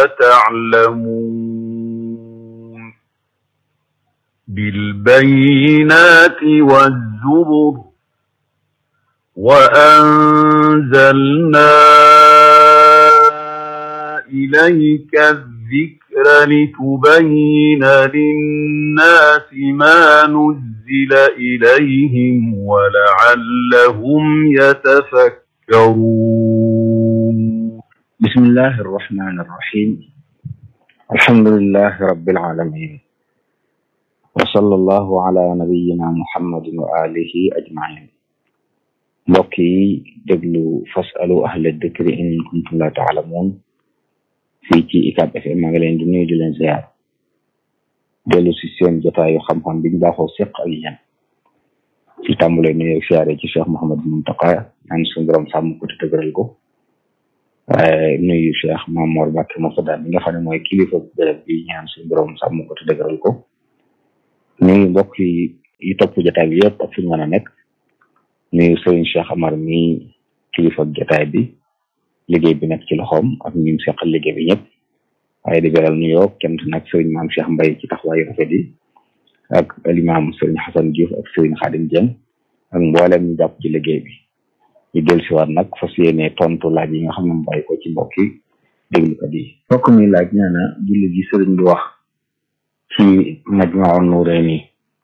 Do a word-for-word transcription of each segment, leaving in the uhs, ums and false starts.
تعلمون بالبينات والزبر وأنزلنا إليك الذكر لتبين للناس ما نزل إليهم ولعلهم يتفكرون. بسم الله الرحمن الرحيم. الحمد لله رب العالمين وصلى الله على نبينا محمد وآله أجمعين. mbokk yi déglu fasalu ahla dikri in kuntum la ta'lamun fii ci I C A B F M maa ngi leen di nuyu di leen ziar dellu si seen jotaayu xam-xam biñ baaxoo seq ak yéen ci tàmbalee nuyu siyaare ci Cheikh Mouhamadou Mountakha ñaan suñu borom sàmm ko te dëgëral ko waaye nuyu Cheikh Mamour Mbacké Moussa mi nga xam ne mooy kilifa béréb bi ñaan suñu borom sàmm ko te dëgëral ko nuyu mbokk yi yi topp jotaay bi yëpp ak fu ñu mën a nekk nuyu Serigne Cheikh Amar mi kilifa jotaay bi liggéey bi nekk ci loxoom ak ñi mu seqal liggéey bi ñëpp waaye di beral nuyoo kenn nag Serigne Maam Cheikh Mbaye ci taxawaayu rafet yi ak alimaam Serigne Hassan Diouf ak Serigne Khadim Dieng ak mboolem ñu jàpp ci liggéey bi ñu del si waat nag fas yéene tontu laaj yi nga xam ne mu bàyyi ko ci mbokk yi déglukat yi. mbokk mi laaj nee na julli gi Serigne bi wax ci Majmahun Nurayni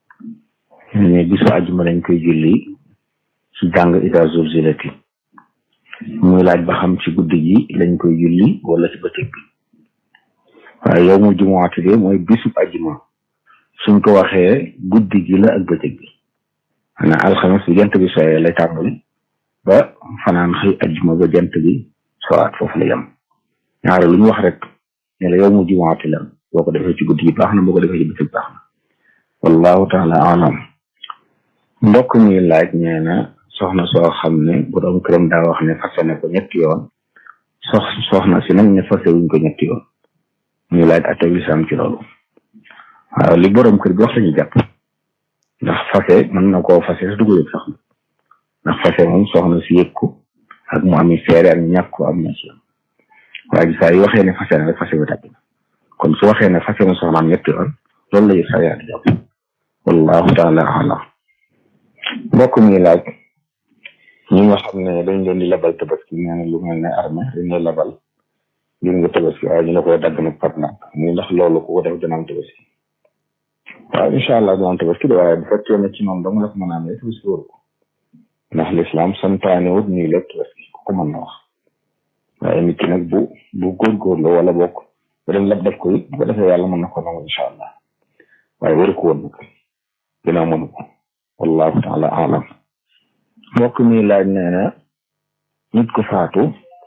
ne bisu àjjuma lañ koy julli ci jàng Iza Zulzilati muy laaj ba xam ci guddi gi lañ koy julli wala ci bëccëg bi waaye yow mu jumuwaati de mooy bisu àjjuma suñ ko waxee guddi gi la ak bëccëg bi xanaa alxames bi jant bi sooyee lay tàmbali ba fanaan xëy àjjuma ba jant bi soowaat foofu la yem ñaare lu ñu wax rek ne la yow mu jumuwaati la boo ko defee ci guddi gi baax na boo ko defee ci bëccëg baax na wallahu taala alam. mbokk mi laaj nee na soxna soo xam ne borom këram daa wax ne fase ne ko ñetti yoon sox soxna si nag ne fase wuñ ko ñetti yoon ñu laaj atte lislaam ci loolu. waaw li borom kër bi wax lañu jàpp ndax fase mën na koo fase sa dugg yëg sax ndax fase moom soxna si yëg ko ak mu ami seere ak ñàkk ko am na ci waaye saa yi waxee ne fase na rek fase ba tàgg na kon su waxee ne fase na soxnaam ñetti yoon loolu la yëg sa yaa di jàpp wallahu taala alam. mbokk mi laaj ñi nga xam ne dañ leen di labal tabaski nee na lu mel ne armée dañ la labal ngir nga tabaski waaye ñu la koy dagg nag par nag muy ndax loolu ku ko def dina am tabaski waaw incha allah dina am tabaski de waaye bu fekkee ne ci noonu dama la ko mën a amee tabaski waru ko ndax lislaam santaane wut ñuy lekk tabaski ku ko mën na wax waaye nit ki nag bu bu góorgóorlu wala bokk ba dem lab def ko it bu ko defee yàlla mën na ko nangu incha allah waaye waru ko woon nag dina mënu ko wallahu taala alam. mbokk mi laaj nee na nit ko faatu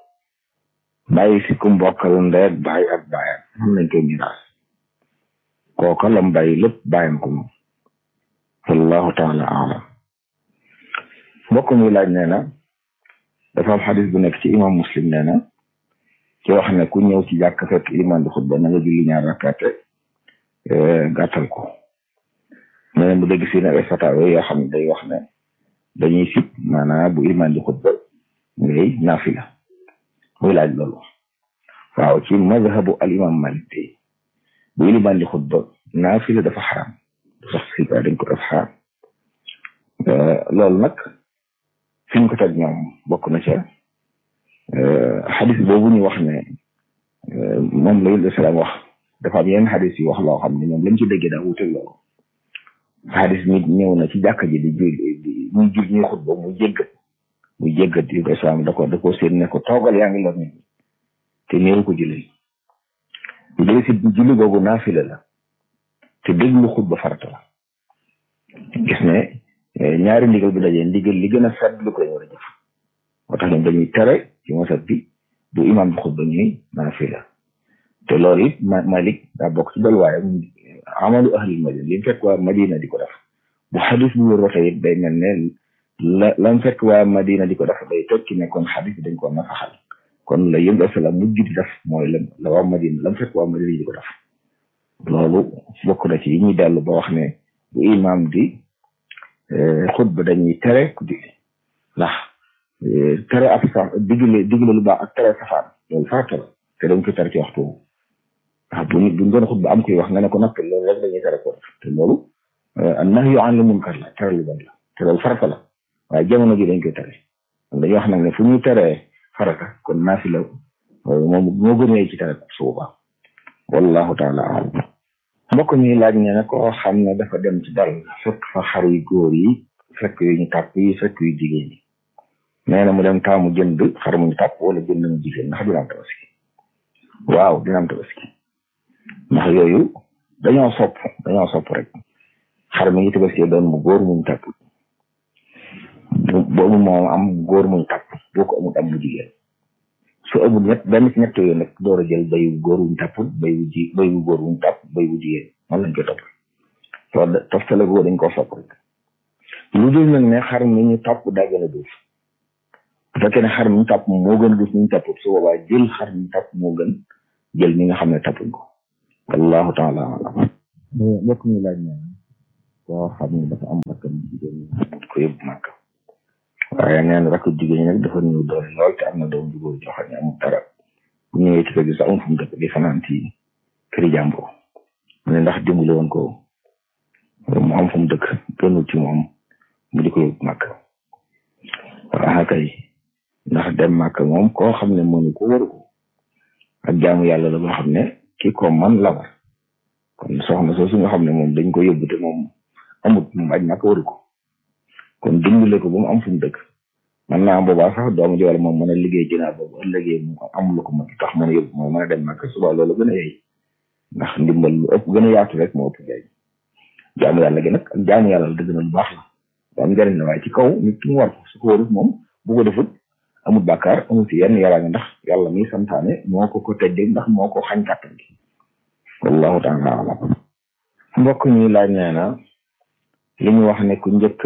bàyyi fi ku mbokkal ndey ak baay ak baayam xam nañ koy miraas kooka lam bàyyi lépp bàyyam ko moom wallahu taala alam. mbokk mi laaj nee na dafa am xadis bu nekk ci imam muslim nee na ci wax ne ku ñëw ci jàkk fekk iman di xutba na nga julli ñaar rakkaate gàttal ko nee bu dégg si ne ay fataawe yoo xam ne day wax ne dañuy sib maanaam bu iman di xutba ngay naafila muy laaj loolu. waaw ci mazhabu al imam malik tey bu iman di xutba naafila dafa xaram sax si ka dañ ko def xaram loolu nag fi ñu ko teg ñoom bokk na ca xadis boobu ñu wax ne moom la yul salaam wax dafa am yenn xadis yi wax loo xam ne ñoom lañ ci déggee daa wuute loolu. xadis nit ñëw na ci jàkka ji di jul di muy jul ñuy xutba muy jéggat muy jéggat yu ko islam da ko da ko seen ne ko toogal yaa ngi lor nit ñi te néeru ko julli bu dee si julli googu naafila la te déglu xutba farata la gis ne ñaari ndigal bi dajee ndigal li gën a fedd lu koy war a jëf moo tax ñoom dañuy tere ci mosat bi bu imam bi xutba ñuy naafila te loolu it Malik daa bokk ci dalwaayam amalu ahlil madina li mu fekk waa madina di ko def bu xadis bu wér waxee it day mel ne la lam fekk waa madina di ko def day tekki ne kon xadis bi dañ ko nasaxal kon la yëngu asalaam mujj di def mooy la la waa madina lam fekk waa madina di ko def loolu bokk na ci yi ñuy dellu ba wax ne bu imam di xutba dañuy tere ku julli ndax tere ab sax digle digle lu baax ak tere safaan loolu farata la te dañ ko tere ci waxtu waaw bu ñu bu ñu doon xutba am kuy wax nga ne ko noppi loolu rek dañuy tere ko te loolu an-nahyu anil munkar la tere lu bon la te loolu farata la waaye jamono ji dañ koy tere dañuy wax nag ne fu ñu teree farata kon naafila moom moo gën a ci tere su boobaa wallahu taala alam mbokk mi laaj ne na koo xam ne dafa dem ci dal fekk fa xar yu góor yi fekk yu ñu tàpp yi fekk yu jigéen yi nee na mu dem taamu jënd xar mu ñu tàpp wala jënd mu jigéen ndax dina am tabaski waaw dina am tabaski ndax yooyu dañoo sopp dañoo sopp rek xar mi ngi tabaski doon mu góor muñ tàpp boobu moom am góor muñ tàpp boo ko amul am mu jigéen su amul ñett benn ci ñett yooyu nag door a jël bay wu góor wuñ tàpp bay wu ji bay wu góor wuñ tàpp bay wu jigéen man lañ koy topp soo toftale boo dañ koo sopp rek lu dul nag ne xar mi ñu tàpp daa gën a duuf bu fekkee ne xar mi ñu tàpp moo gën a duuf mi ñu tàpp su boobaa jël xar mi ñu tàpp moo gën jël mi nga xam ne tàppuñ ko wallahu taala alam mbokk mi laaj ne koo xam ne dafa am rakkam jigéen ñi ko yóbbu màkk waaye neen rakk jigéen ñi nag dafa ñëw doole lool te am na doom ju góor joo xam ne amul dara bu ñëwee ci kër gi sax amul fu mu dëkk di fanaan ci këri jàmbur mu ne ndax dimbali woon ko mu am fu mu dëkk gënul ci moom mu di ko yóbbu màkk waaw kay ndax dem màkk moom koo xam ne mënu ko waru ko ak jaamu yàlla la boo xam ne ki ko man la war kon soxna soosu nga xam ne moom dañ ko yóbbu te moom amut moom aj màkk waru ko kon dimbale ko ba mu am fu mu dëkk man naa am boobaa sax doomu ji wala moom mën a liggéey jënaa boobu ëllëgee mu am lu ko mën tax mën a yóbbu moom mën a dem màkk suba loolu gën a yey ndax ndimbal lu ëpp gën a yaatu rek moo ëpp jay jaamu yàlla gi nag ak jaamu yàlla la dëgg na lu baax la bu am njëriñ la waaye ci kaw nit ki mu war ko su ko warut moom bu ko defut amul bàkkaar amul ci yenn yaraange ndax yàlla mi santaane moo ko ko tëjee ndax moo ko xañ kàttan gi wallahu taala alam mbokk ñi laaj nee na li ñu wax ne ku njëkk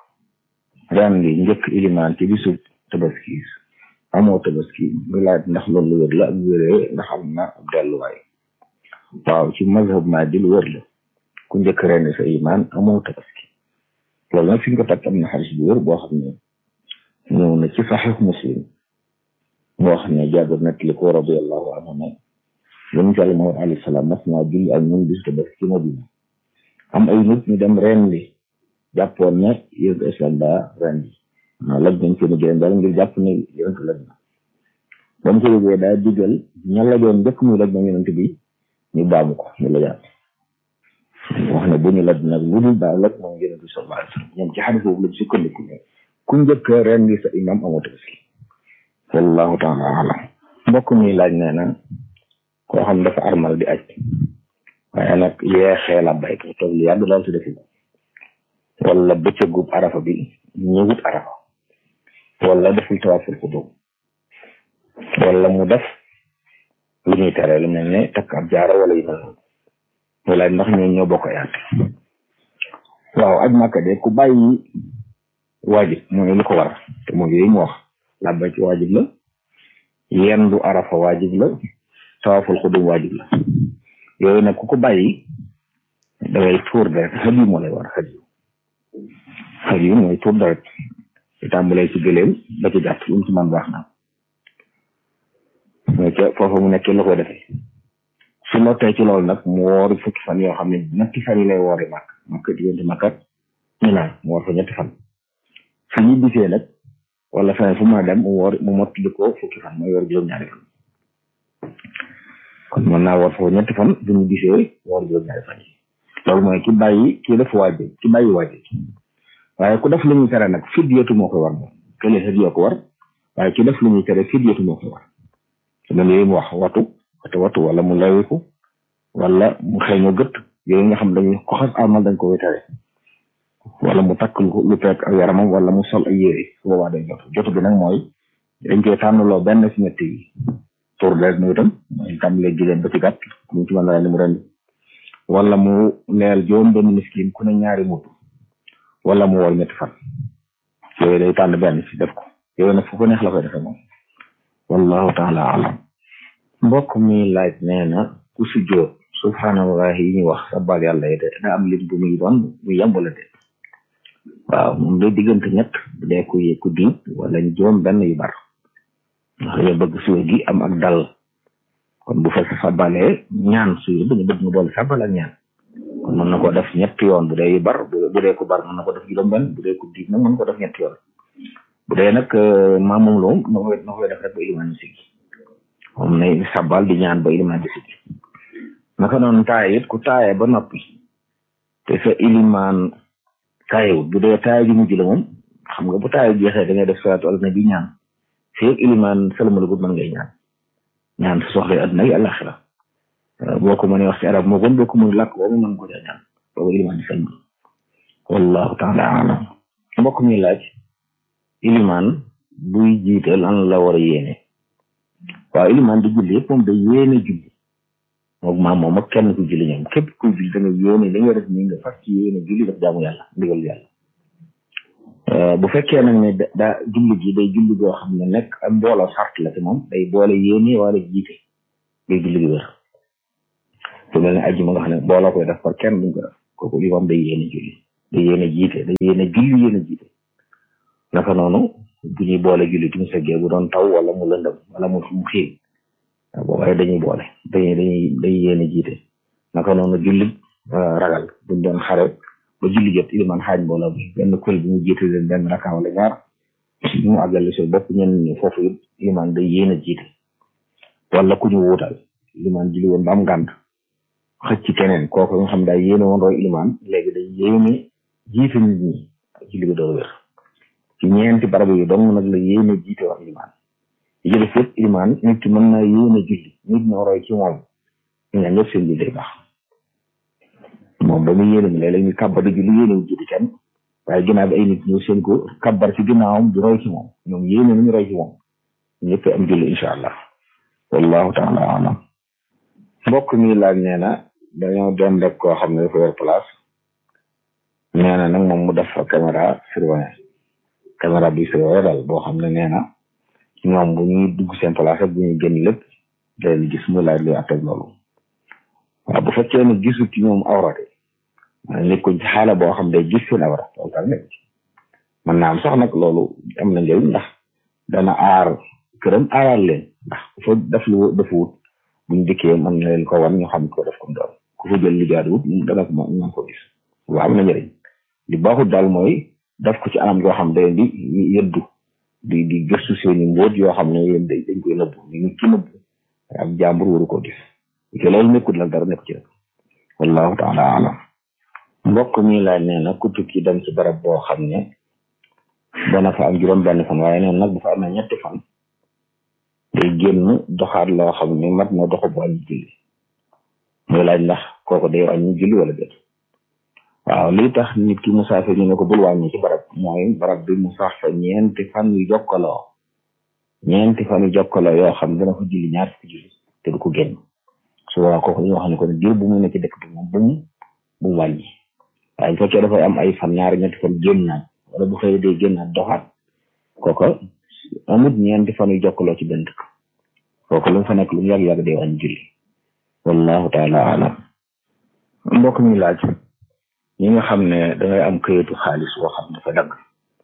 ren li njëkk ilimaan ci bisu tabaski amoo tabaski mu laaj ndax loolu wér la ak wéree ndax am na ab delluwaay waaw ci mazhab ma di lu wér la ku njëkk ren sa imaan amoo tabaski loolu nag fi ñu ko teg am na xadis bu wér boo xam ne ñëw na ci saxiix muslim moo xam ne Jaabir nettali ko radiyallahu anhu ne yonent Yàlla Muhammad alayhi salaam mas naa julli ak ñun bisu tabaski ci Madina am ay nit ñu dem ren li jàppoon ne yonent islam daa ren li waaw laj nañ seen jërëm daal ngir jàpp ne yonent laj na ba mu ko yëgee daa digal ña la doon njëkk muy laj na yonent bi ñu baamu ko ñu lajaat wax ne bu ñu laj nag lu dul daa laj moom yonent bi sallallahu alayhi wa sallam ñoom ci xadis boobu lañ sukkandiku ne ku njëkk ren li sa imam amoo tabaski wallahu taala alam mbokk mi laaj nee na koo xam dafa armal di aj waaye nag yeexee la bayk toog lu yàgg lool si defi wala bëccëgub arafa bi ñëwut arafa wala deful tawaaful qudum wala mu def lu ñuy tere lu mel ne takk ab jaara wala yu mel noonu wala ndax ñoo ñoo bokk yaat waaw aj Makka de ku bàyyi waajib mooy lu ko war te mooy yooyu mu wax la bay ci waajib la yendu arafa waajib la tawaaful qudum waajib la yooyu nag ku ko bàyyi dangay tuur deret xaj yu moo lay war xaj yu xaj yu mooy tuur deret di tàmbalee ci gëléem ba ci gàtt lu mu ci man baax na mooy ca foofa mu nekkee la koy defee su lottee ci loolu nag mu woori fukki fan yoo xam ne ñetti fan yi lay woori màkk màkk diggante màkk ñu naan mu woor fa ñetti fan su ñu bisee nag wala feneen fu ma dem mu woor mu mottali ko fukki fan mooy woor juróom-ñaari fan kon mën naa woor foofu ñetti fan bu ñu gisee woor juróom-ñaari fan yi loolu mooy ki bàyyi ki def waajib ki bàyyi waajib waaye ku def lu ñuy tere nag fidyatu moo koy war moom kële hadiya ko war waaye ki def lu ñuy tere fidyatu moo koy war te man yooyu mu wax watu watu watu wala mu lawiku wala mu xeeñoo gët yooyu nga xam dañu ko xas amal dañ ko koy tere wala mu takk lu peeg ak yaramam wala mu sol ay yére su boobaa day jotu jotu bi nag mooy dañ koy tànnaloo benn si ñett yi tur leer nu itam mooy tàmbalee jigéen ba ci gàtt mu ci mën naa li mu ren wala mu leel joom benn miskin ku ne ñaari mutu wala mu woor ñetti fan yooyu day tànn benn ci def ko yooyu nag fu ko neex la koy defee moom wallahu taala alam mbokk mi laaj nee na ku sujjóot subhanallahi yi ñu wax sabbal yàlla yi de da am lim bu muy doon bu yembala de waaw moom day diggante ñett bu dee ku ku diit wala joom benn yu bar ndax dañoo bëgg suwe gi am ak dal kon bu fekk sàbbalee ñaan suy dañu bëgg nga boole sàbbal ak ñaan kon mën na ko def ñetti yoon bu dee bar bu dee ko bar mën na ko def juróom-benn bu dee ko diig nag mën ko def ñetti yoon bu dee nag maam moom loom na koy na koy def rek ba ilimaan si moom nay sàbbal di ñaan ba ilimaan di si naka noonu taaye it ku taaye ba noppi te sa ilimaan taayewut bu dee taaye ji mujj la moom xam nga bu taaye jeexee da ngay def salaatu ala nabi ñaan fii ilimaan salamalugut mën ngay ñaan ñaan sa soxla àddina yi àllaxira boo ko mënee wax ci arab moo gën boo ko mënee làkk boobu mën ko ñaan boobu ilimaan di salmal wallahu taala alam mbokk mi laaj ilimaan buy jiite lan la war a yéene waaw ilimaan di julli yëpp moom day yéene julli moom maam moom ak kenn ku julli ñoom képp ku julli da nga yéene li nga def nii nga fas ci yéene julli daf jaamu yàlla ndigal yàlla bu fekkee nag ne daa julli gi day julli goo xam ne nekk ak mbooloo sart la ci moom day boole yéene wala jiite day julli gi wér su mel ne aji ma nga xam ne mbooloo koy def par kenn duñ ko def kooku li moom day yéene julli day yéene jiite day yéene julli yéene jiite naka noonu bu ñuy boole julli tumu seggee bu doon taw wala mu lëndëm wala mu mu xiin boobaye dañuy boole dañuy dañuy day yéene jiite naka noonu julli ragal buñ doon xare ba julli jot iliman xaaj mbooloo bi benn kuréel bi mu jiite leen benn rakka wala ñaar ñu àggale si bopp ñen ñi foofu it iliman day yéene jiite wala ku ñu wuutal iliman julli woon ba am ngànt xëcc ci keneen kooku nga xam daa yéene woon roy iliman léegi day yéene jiite nit ñi julli bi door wér ci ñeenti barab yi dong nag la yéene jiite wax iliman yi jëdef yëpp iliman nit ki mën naa yéene julli nit ñoo roy ci moom ñu ne ñëpp seen julli day baax moom ba muy yéene mi léeg-léeg ñu kàbbar di julli yéene wu jiite kenn waaye ginnaaw bi ay nit ñëw seen ko kàbbar ci ginnaawam di roy ci moom ñoom yéene nañu roy ci moom ñëpp am julli incha allah wallahu taala alam mbokk mi laaj nee na dañoo doon rek koo xam ne dafa yor place nee na nag moom mu def fa caméra surveillance caméra bi surveillé daal boo xam ne nee na ñoom bu ñuy dugg seen place ak bu ñuy génn lépp day gis mu laaj luy atteg loolu waaw bu fekkee ne gisul ci ñoom awrate nekkuñ ci xaala boo xam day gis seen awra loolu daal nekk mën naa am sax nag loolu am na njëriñ ndax dana aar këram aaral leen ndax ku fa def lu dafa wut buñ dikkee mën na leen ko wan ñu xam ko def comme doon ku fa jël li jaaduwut dana ko mën ko gis waaw am na njëriñ li baaxut daal mooy def ko ci anam yoo xam day di yëddu di di gëstu seeni mbóot yoo xam ne yéen dañ koy nëbbu ni nit ki nëbbu ak jàmbur waru koo gis te loolu nekkul nag dara nekk ci rek wallahu taala alam mbokk mi laaj nee na ku tukki dem ci barab boo xam ne dana fa am juróom benn fan waaye neen nag bu fa amee ñetti fan day génn doxaat loo xam ne mat na doxu bu wàññi julli muy laaj ndax kooku day wàññi julli wala déet waaw lii tax nit ki musaafir ñu ne ko bul wàññi ci barab mooy barab bi mu sax fa ñeenti fan yu jokkaloo ñeenti fan yu jokkaloo yoo xam dana ko julli ñaar fukki julli te du ko génn su boobaa kooku ñoo xam ne ko ne diir bu mu nekk ci dëkk bi moom bu mu bu mu wàññi waaye bu fekkee dafay am ay fan ñaari ñetti fan génnaat wala bu xëy day génnaat doxaat kooka amut ñeenti fan yu jokkaloo ci benn dëkk kooku lu mu fa nekk lu mu yàgg-yàgg day wàññi julli wallahu taala alam mbokk mi laaj ñi nga xam ne dangay am këyitu xaalis boo xam ne dafa dagg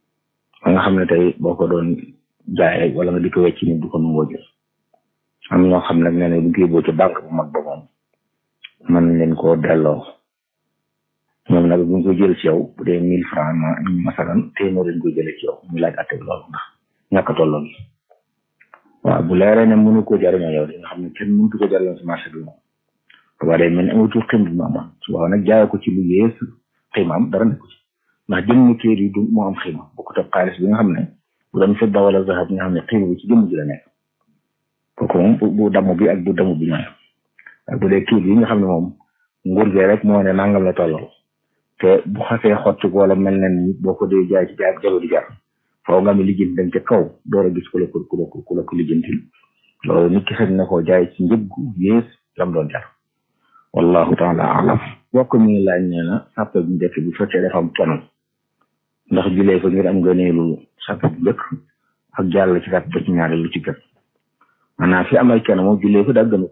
nga xam ne tey boo ko doon jaay wala nga di ko wecc ni du ko nangoo jël am ñoo xam nag nee na bu ñu koy boo ci banque bu mag ba moom mën leen koo delloo ñoom nag bu ñu ko jël ci yow bu dee mille franc ma masalan téeméer lañ ko jëlee ci yow ñu laaj atte loolu ndax ñàkk a tolloo gi waaw bu leeree ne mënu ko jariñoo yow di nga xam ne kenn mëntu ko jariñoo si marché bi moom waaye day mel ni amatul xim bi mu amoon su waaw nag jaay ko ci lu yées ximaam dara nekku ci ndax jëmm kër yi du moo am xima bu ko topp xaalis bi nga xam ne bu doon fedda wala zahab nga xam ne xima bi ci jëmm ji la nekk kooku moom bu damm bi ak bu damm bi ñooy ak bu dee kii bi nga xam ne moom nguur gee rek moo ne nangam la tolloo te bu xasee xotti wala mel na ni boo ko dee jaay ci jaay jago di jar foo nga mi lijjanti dañ ca kaw door a gis ku la ko ku la ko ku la ko lijjantil loolu nit ki xëy na koo jaay ci njëg gu yées lam doon jar wallahu taala alam bokk mi laaj nee na sàppe bu njëkk bi fekkee dafa am kenn ndax julee fa ngir am ngëneelu sàppe bu njëkk ak jàll ci sàppe ba ci ñaari lu ci gën maanaam fi amay kenn moom julee fa daa gënu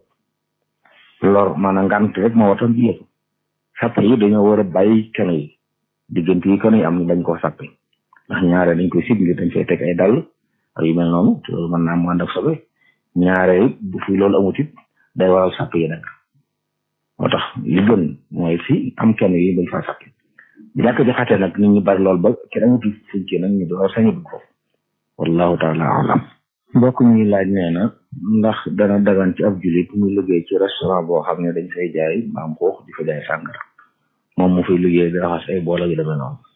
lor maanaam ngant rek moo watoon julee fa sàppe yi dañoo war a bàyyi kenn yi diggante yi kenn yi am dañ koo sàppe ndax ñaare dañ koy sib ngir dañ fay teg ay dàll ak yu mel noonu te loolu mën naa mu ànd ak sobe ñaare bu fi loolu amut it day waral sàpp yi nag moo tax li gën mooy fi am kenn yi bañ faa sàpp bu jàkk ji xatee nag nit ñi bari lool ba kenn amatul fuñ ci nag ñu door sañu dugg foofu wallahu taala alam mbokk mi laaj nee na ndax dana dagan ci ab jullit muy liggéey ci restaurant boo xam ne dañ fay jaay maam xuux di fa jaay sàngara moom mu fay liggéey di raxas ay bool yu demee noonu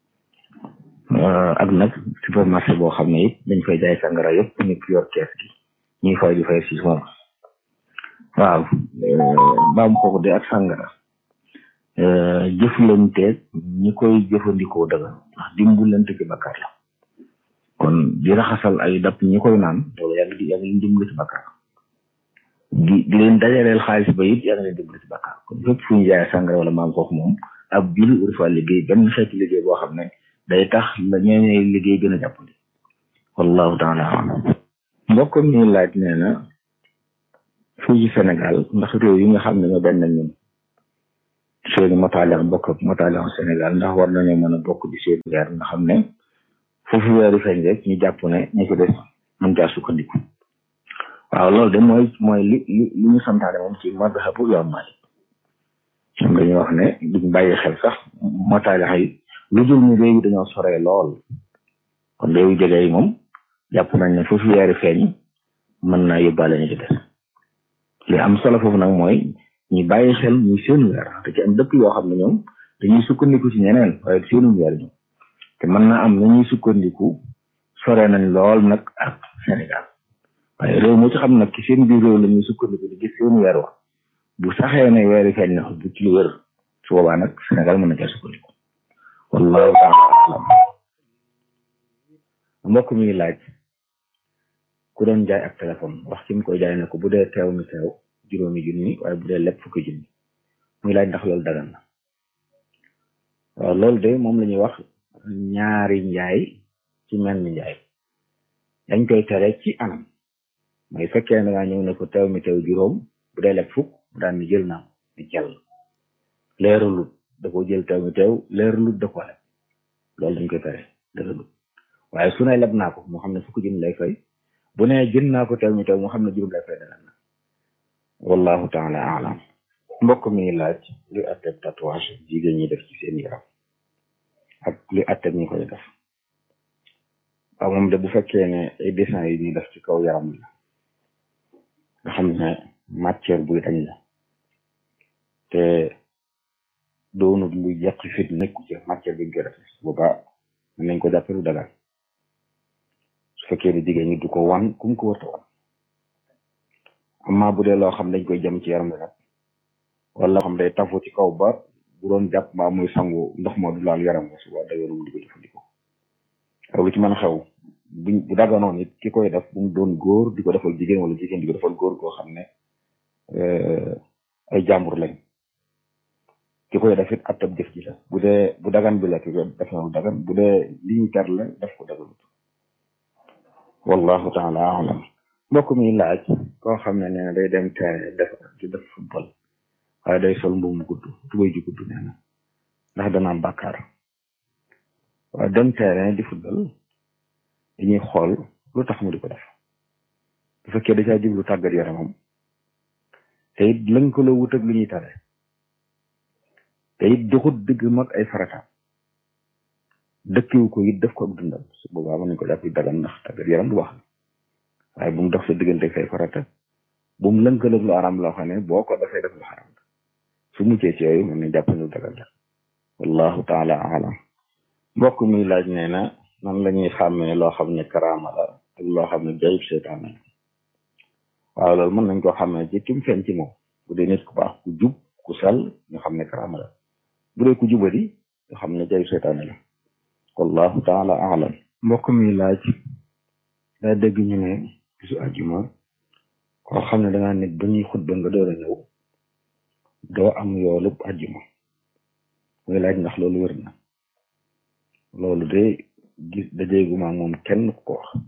ak nag supermarché boo xam ne it dañ fay jaay sàngara yëpp ñu yor kees gi ñuy fay di fay si moom waaw maam xuux de ak sàngara jëflanteeg ñi koy jëfandikoo dagan ndax dimbalante ci bakkaar la kon di raxasal ay dap ñi koy naan loolu yaa ngi di yaa ngi dimbali ci bakkaar di di leen dajaleel xaalis ba it yaa ngi leen dimbali ci bakkaar kon fépp fu ñu jaay sàngara wala maam kooku moom ab julli ur fa liggéey benn xeeti liggéey boo xam ne day tax la ñeenee liggéey gën a jàppandi wallahu taala alam mbokk mi laaj nee na fii ci Sénégal ndax réew yi nga xam ne ñoo benn ñun seeni motaalex bokk ak motaalex Sénégal ndax war nañoo mën a bokk di seen weer nga xam ne foofu weeru feeñ rek ñu jàpp ne ñu ko des mën caa sukkandiku waaw loolu de mooy mooy li li li ñu santaane moom ci mazhabu Imaam Maalik ñoom dañuy wax ne duñ bàyyi xel sax motaalex yi lu dul ñu réew yi dañoo soree lool kon réew yu jege yi moom jàpp nañ ne foofu weeru feeñ mën naa yóbbaale ñu ci des li am solo foofu nag mooy ñu bàyyi xel ñu seen weer te ci am dëkk yoo xam ne ñoom dañuy sukkandiku ci ñeneen waaye seenu weer ñoom te mën naa am nañuy sukkandiku sore nañ lool nag ak Sénégal waaye réew moo ci xam nag ci seen biir réew la ñuy sukkandiku di gis seen weer wax bu saxee ne weeri feeñ na bu ci lu wër su boobaa nag Sénégal mën na caa sukkandiku wallahu taala alam mbokk mi laaj ku doon jaay ak téléphone wax ci mu koy jaay ne ko bu dee teew mi teew juróomi junni waaye bu dee lépp fukki junni muy laaj ndax loolu dagan na waaw loolu de moom la ñuy wax ñaari njaay ci mel ni njaay dañ koy tere ci anam mooy fekkee da ngaa ñëw ne ko teew mi teew juróom bu dee lekk fukk mu daan ni jël naa ni jël leeralut da ko jël teew mi teew leeralut da ko leb loolu dañ koy tere leeralut waaye su ne leb naa ko moo xam ne fukk jën lay fay bu ne jël naa ko teew mi teew moo xam ne juróom lay fay dana na wallahu taala alam mbokk mi laaj luy atteb tatouage jigéen ñi def ci seen yaram ak luy atteb ñi koy def waaw moom de bu fekkee ne ay dessin yi ñuy def ci kaw yaram la nga xam ne matière buy dañ la te doonut lu yàq fit nekku ci matière bi ñu koy def boobaa mën nañ ko jàppe lu dagal su fekkee ne jigéen ñi du ko wan kum ko warta wan amma bu dee loo xam dañ koy jëm ci yaram la nag wala loo xam day tafu ci kaw ba bu doon jàpp mbaa muy sangu ndox moo du laal yaram la suba daganum di ko jëfandikoo aw lu ci mën a xew buñ bu daganoon it ki koy def bu mu doon góor di ko defal jigéen wala jigéen di ko defal góor koo xam ne ay jàmbur lañ ki koy def it attab jëf ji la bu dee bu dagan bi la ki ko def na lu dagan bu dee li ñu ter la def ko daganut wallahu taala alam mbokk mi laaj koo xam ne nee na day dem terrain def di def football waaye day sol mbuum gudd tubay ji gudd nee na ndax dana am bàkkaar waaye dem terrain di football dañuy xool lu tax mu di ko def bu fekkee da caa jublu tàggat yaramam te it lañ ko la wut ak lu ñuy tare te it doxut dëgg mag ay farataam dëkkiwu ko it def ko ak dundam su boobaa mën nañ ko jàpp dagan ndax tàggat yaram du wax waaye bu mu dox sa diggante say farata bu mu lënkaloog lu aram loo xam ne boo ko dafay def lu xaram su muccee ci yooyu mën nañ jàpp ñu dagan la wallahu taala alam mbokk mi laaj nee na nan la ñuy xàmmee loo xam ne karaama la ak loo xam ne jayib seytaan la waaw loolu mën nañ koo xàmmee ci kim feeñ ci moom bu dee nit ku baax ku jub ku sell ñu xam ne karaama la bu dee ku jubadi nga xam ne jayib seytaan la wallahu taala alam mbokk mi laaj daa dégg ñu ne bisu àjjuma koo xam ne dangaa nekk ba ñuy xutba nga door a ñëw doo am yoolub àjjuma muy laaj ndax loolu wér na loolu de gis dajeeguma moom kenn ku ko wax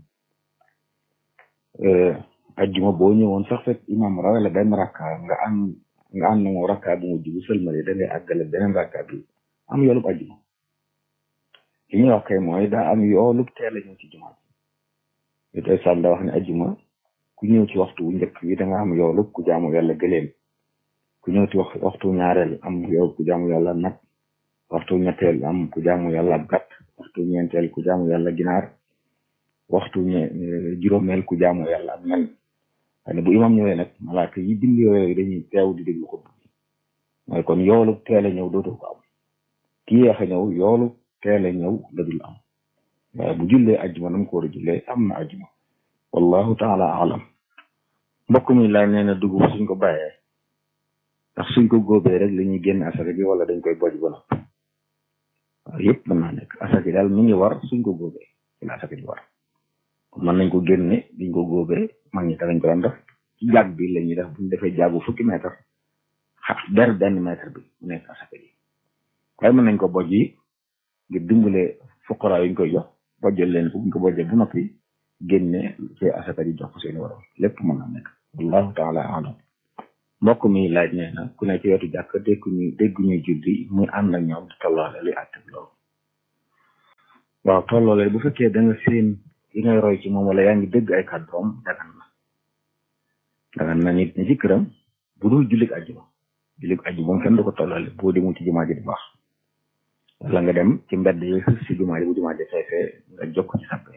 àjjuma boo ñëwoon sax fekk imam rawale benn rakka nga am nga am na moo rakka bu mujj bu sëlmale da ngay àggale beneen rakka bi am yoolub àjjuma li ñuy wax kay mooy daa am yoolub teel a ñëw ci jumaa bi tey sàmm daa wax ne àjjuma ku ñëw ci waxtu wu njëkk bi da nga am yoolu ku jaamu yàlla gëléem ku ñëw ci wax waxtu ñaareel am yoolu ku jaamu yàlla nag waxtu ñetteel am ku jaamu yàlla ab gàtt waxtu ñeenteel ku jaamu yàlla ginaar waxtu juróomeel ku jaamu yàlla ab nen waaye bu imam ñëwee nag malaaka yi bind yooyu dañuy teew di déglu ko mooy kon yoolu teel a ñëw dootu ko am ki yéex a ñëw yoolu teel a ñëw la dul am waaye bu jullee ajjuma nam ko war a jullee am na ajjuma wallahu taala alam mbokk mi laaj nee na dugub suñ ko bàyyee ndax suñ ko góobee rek la ñuy génn asaka bi wala dañ koy boj ba noppi waaw yëpp mën naa nekk asaka bi daal mi ngi war suñ ko góobee ci la asaka bi war mën nañ ko génne diñ ko góobee mag ñi danañ ko daan def ci jàgg bi la ñuy def buñ defee jàggu fukki mètre xa ber benn mètre bi mu nekk asaka ji waaye mën nañ ko boj yi ngir dimbale fuqara yi ñu koy jox bojjal leen ko buñ ko bojjee bu noppi génne ci asaka ji jox ko seen waram lépp mën na nekk wallahu taala alam mbokk mi laaj nee na ku ne ci wetu jàkk dégg ñu dégg ñuy julli muy ànd ak ñoom di tolloole luy àtte loolu waaw tolloole bu fekkee da nga seen yi ngay roy ci moom wala yaa ngi dégg ay kàddoom dagan na dagan na nit ñi ci këram bu dul jullit ajjuma jullit ajjuma moom kenn du ko tolloole boo demul ci jumaa ji di baax wala nga dem ci mbedd yi sës si jumaa ji bu jumaa ji feesee nga jokk ci sàpp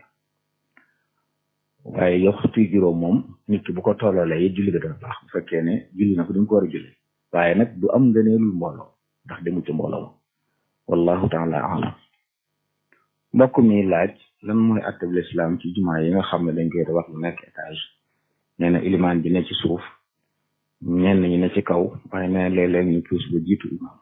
waaye yow waxtu juróom moom nit ki bu ko tolloolee it julli ga dana baax bu fekkee ne julli na ko duñ ko war a julli waaye nag du am ngëneelul mbooloo ndax demu ci mbooloo wallahu taala alam mbokk mi laaj lan mooy atteb l'islam ci jumaa yi nga xam ne dañ koy wax lu nekk étage nee na ilimaan bi ne ci suuf ñenn ñi ne ci kaw waaye nee na léeg-léeg ñu puus ba jiitu imaam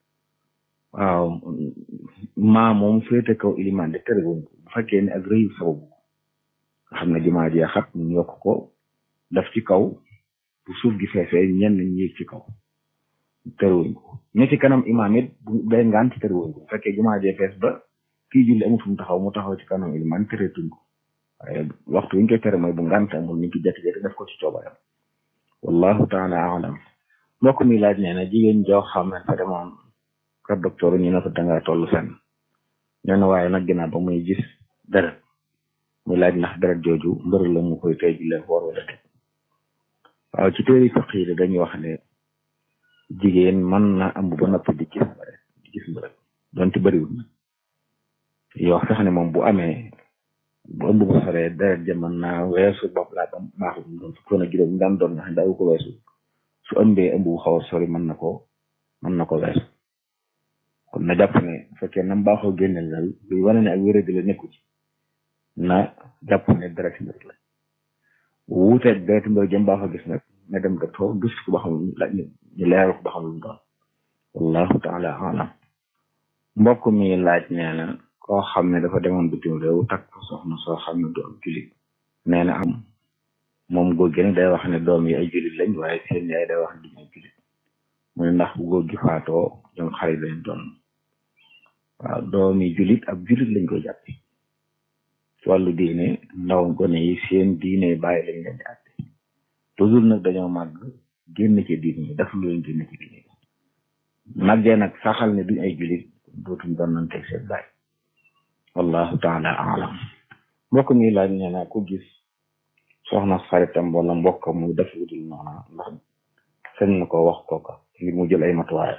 waaw maa moom féete kaw ilimaan de terewuñ ko bu fekkee ne ak rëyu sababu nga xam ne jumaa ji xat ñu yokk ko daf ci kaw bu suuf gi feesee ñenn ñi yéeg ci kaw terewuñ ko ñi ci kanam imaam it bu day ngant terewuñ ko bu fekkee jumaa jee fees ba kii julli amul fu mu taxaw mu taxaw ci kanam ilimaan tereetuñ ko waaye waxtu wi ñu koy tere mooy bu ngant amul ñu ki jékki-jékki def ko ci coobaram wallahu taala alam mbokk mi laaj nee na jigéen joo xam ne fa demoon kër docteur ñu ne ko dangaa toll fenn nee na waaye nag ginnaaw ba muy gis deret muy laaj ndax deret jooju mbër la mu koy tey jullee woor wala déet waaw ci téeri fiq yi dañuy wax ne jigéen mën na ëmb ba noppi di gis mbër di gis mbër donte bëriwul nag yoo sax ne moom bu amee bu ëmb bu soree deret ja mën naa weesu bopp laa ba baaxul doon su ko na juróom daan doon nga xam daawu ko weesu su ëmbee ëmb bu xaw a sori mën na ko mën na ko weesu kon na jàpp ne bu fekkee nam baaxoo génneel dal luy wane ne ak wéradi la nekku ci na jàpp ne deret mbir la wuuteeg deret mbir jëm baaxoo gis nag na dem docteur gis ko ba xam ñu leeral ko ba xam lu mu doon wallahu taala alam mbokk mi laaj nee na koo xam ne dafa demoon bitim réew takk soxna soo xam ne du am jullit nee na am moom góor gi nag day wax ne doom yi ay jullit lañ waaye seen yaay day wax ne duñ ay jullit mu ne ndax bu góor gi faatoo ñoom xarit lañ doon waaw doom yi jullit ab jullit lañ koy jàppe ci wàllu diine ndaw gone yi seen diine bàyyi lañ leen di àtte toujours nag dañoo màgg génn ci diine yi daf lu leen génn ci diine màggee nag saxal ne duñ ay jullit dootuñ doon nañ teg seen bàyyi wallahu taala alam mbokk mi laaj nee na ku gis soxna xaritam wala mbokkam muy def lu dul noona ndax sañ na ko wax kooka ngir mu jël ay matuwaay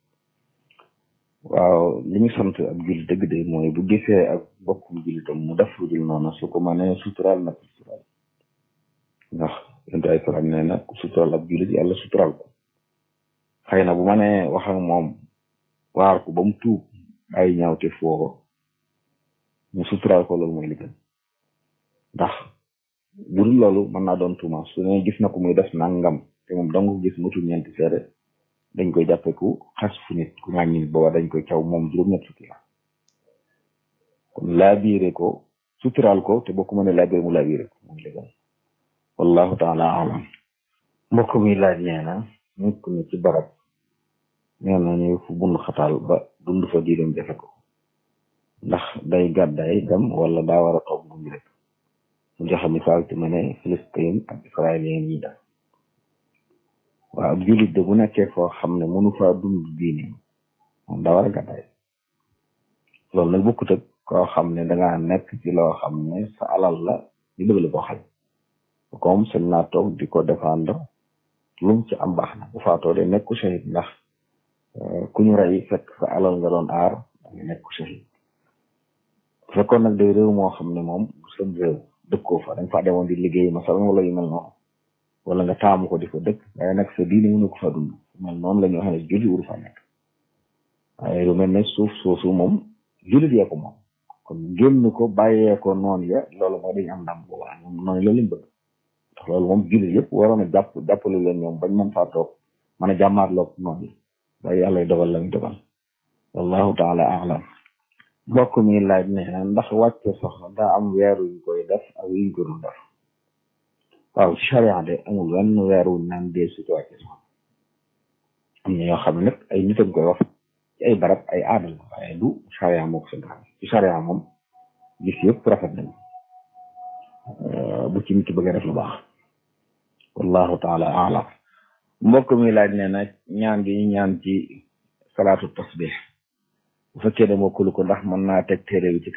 waaw li ñu sant ab jullit dëgg de mooy bu gisee ak mbokkum jullitam mu def lu dul noona su ko mënee suturaal na ko suturaal ndax yonent ay salaam nee na ku suturaal ab jullit yàlla suturaal ko xëy na bu mënee wax ak moom waar ko ba mu tuub ay ñaawte foofu mu suturaal ko loolu mooy li gën ndax bu dul loolu mën naa doon tuuma su ne gis na ko muy def nangam te moom danga ko gis matul ñeenti seede dañ koy jàppe ku xas fu nit ku ŋàññi nit booba dañ koy caw moom juróom-ñett fukki la kon laa biire ko suturaal ko te boo ko mënee laa biire mu laa biire ko mooy li gën wallahu taala alam mbokk mi laaj nee na nit ku ne ci barab nee na ñu fu bund xataal ba dund fa diiram jafe ko ndax day gàddaay dem wala daa war a toog bu ngi rek mu joxe misaal ci ma ne Filistin ak israélien yi def waaw ab jullit de bu nekkee foo xam ne mënu faa dund diine moom daa war a gàddaay loolu nag bokkut ak koo xam ne dangaa nekk ci loo xam ne sa alal la ñu bëgg la ko xañ comme seen naa toog di ko défendre lu mu ci am baax na bu faatoo de nekku shahid ndax ku ñu rey fekk sa alal nga doon aar nga nekku shahid fekkoon nag day réew moo xam ne moom seen réew dëkkoo fa dañ fa demoon di liggéey masalan wala yu mel noonu wala nga taamu ko di fa dëkk waaye nag sa diine mënu ko fa dund mel noonu la ñu wax ne julli wuru fa nekk waaye lu mel ne suuf soosu moom jullit yee ko moom kon génn ko bàyyee ko noonu ya loolu mooy dañu am ndam bu baax moom noonu la lañ bëgg ndax loolu moom jullit yëpp waroon a jàpp jàppale leen ñoom bañ mën faa toog mën a jàmmaarloog noonu yi waaye yàlla dogal la ñu dogal wallahu taala alam mbokk mi laaj ne ndax wàcce soxna daa am weer yu koy def ak yuñ ko dul def waaw ci charia de amul wenn weer wu naan dee su ci wàcce soxna am na yoo xam ne nag ay nit a koy wax ci ay barab ay aada la waaye du charia moo ko santaane ci charia moom gis yëpp rafet nañ bu ci nit ki bëgg a def lu baax wallahu taala alam mbokk mi laaj ne nag ñaan gi ñu ñaan ci salaatu tasbih bu fekkee ne mokkulu ko ndax mën naa teg téere bi ci